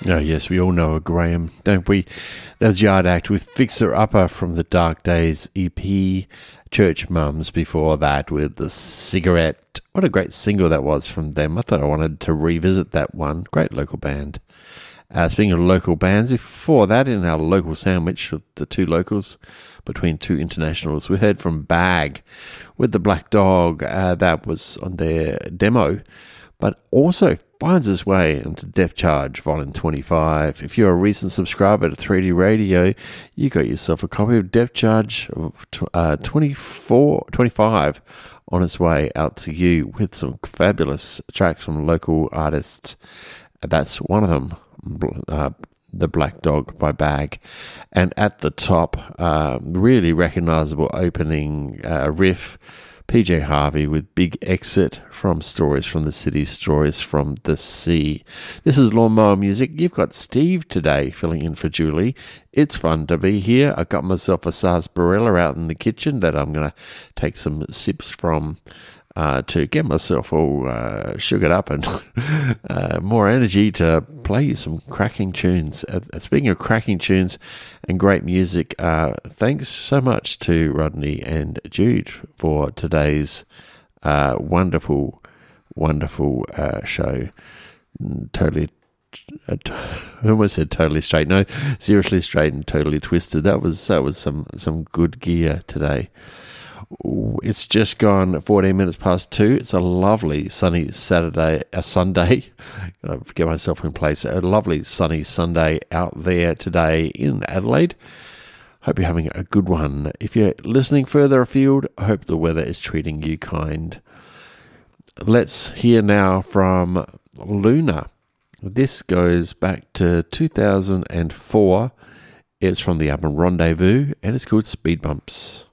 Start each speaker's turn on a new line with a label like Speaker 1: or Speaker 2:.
Speaker 1: Oh, yes, we all know a Graham, don't we? That was Yard Act with Fixer Upper from the Dark Days EP. Church Mums before that with The Cigarette. What a great single that was from them. I thought I wanted to revisit that one. Great local band. Speaking of local bands, before that, in our local sandwich of the two locals between two internationals, we heard from Bag with The Black Dog. That was on their demo, but also finds its way into Def Charge Volume 25. If you're a recent subscriber to 3D Radio, you got yourself a copy of Def Charge of 25 on its way out to you with some fabulous tracks from local artists. That's one of them, The Black Dog by Bag. And at the top, really recognizable opening riff, PJ Harvey with Big Exit from Stories from the City, Stories from the Sea. This is Lawnmower Music. You've got Steve today filling in for Julie. It's fun to be here. I got myself a sarsaparilla out in the kitchen that I'm going to take some sips from to get myself all sugared up and more energy to play you some cracking tunes. Speaking of cracking tunes and great music, thanks so much to Rodney and Jude for today's wonderful show. Totally, I almost said totally straight. No, seriously straight and totally twisted. That was some good gear today. It's just gone 14 minutes past 2. It's a lovely sunny Sunday. I'll get myself in place. A lovely sunny Sunday out there today in Adelaide. Hope you're having a good one. If you're listening further afield, I hope the weather is treating you kind. Let's hear now from Luna. This goes back to 2004. It's from the album Rendezvous, and it's called Speed Bumps.